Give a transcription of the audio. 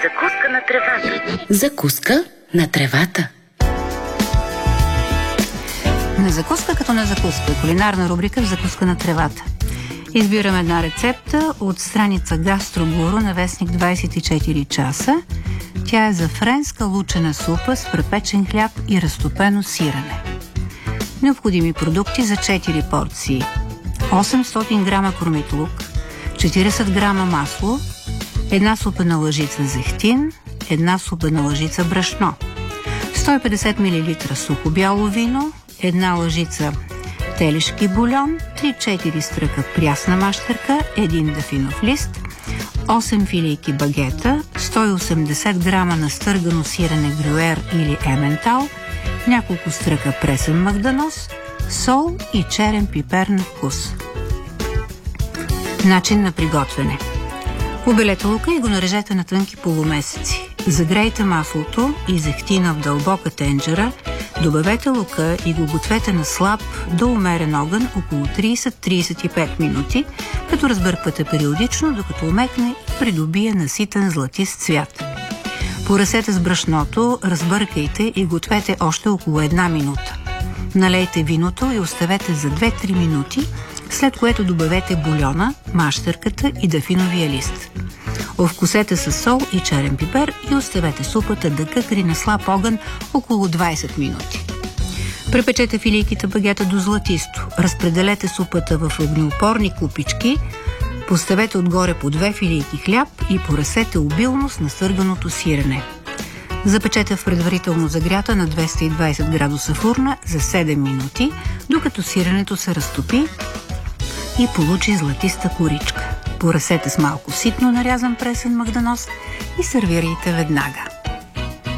Закуска на тревата. Закуска на тревата. На закуска като на закуска. Кулинарна рубрика в Закуска на тревата. Избирам една рецепта от страница Гастрогуру на вестник 24 часа. Тя е за френска лучена супа с препечен хляб и разтопено сирене. Необходими продукти за 4 порции: 800 грама кормит лук, 40 грама масло, една супена лъжица зехтин, една супена лъжица брашно, 150 мл сухо бяло вино, една лъжица телешки бульон, 3-4 стръка прясна мащерка, един дафинов лист, 8 филийки багета, 180 грама настъргано сирене грюер или ементал, няколко стръка пресен магданоз, сол и черен пипер на вкус. Начин на приготвяне: обелете лука и го нарежете на тънки полумесеци. Загрейте маслото и зехтина в дълбока тенджера, добавете лука и го гответе на слаб до умерен огън около 30-35 минути, като разбърквате периодично, докато омекне и придобие наситен златист цвят. Поръсете с брашното, разбъркайте и гответе още около 1 минута. Налейте виното и оставете за 2-3 минути, след което добавете бульона, мащерката и дафиновия лист. Овкусете с сол и черен пипер и оставете супата да къкри на слаб огън около 20 минути. Препечете филийките багета до златисто. Разпределете супата в огнеупорни купички, поставете отгоре по 2 филийки хляб и поръсете обилно с настърганото сирене. Запечете в предварително загрята на 220 градуса фурна за 7 минути, докато сиренето се разтопи и получи златиста коричка. Поръсете с малко ситно нарязан пресен магданоз и сервирайте веднага.